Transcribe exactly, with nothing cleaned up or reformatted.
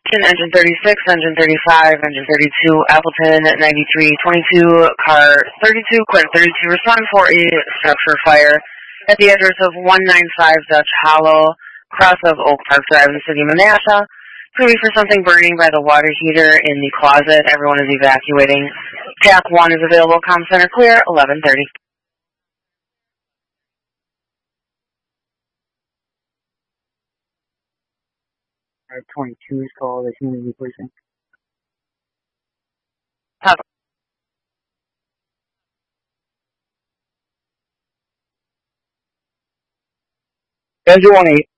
Engine thirty-six, engine thirty-five, engine thirty-two, Appleton ninety-three twenty-two, car thirty-two, Quint thirty-two, respond for a structure fire at the address of one ninety-five Dutch Hollow, cross of Oak Park Drive in the city of Menasha. Could be for something burning by the water heater in the closet. Everyone is evacuating. T A C one is available. Comm center clear, eleven thirty. twenty-two is called the community policing. Top. Engine one eight.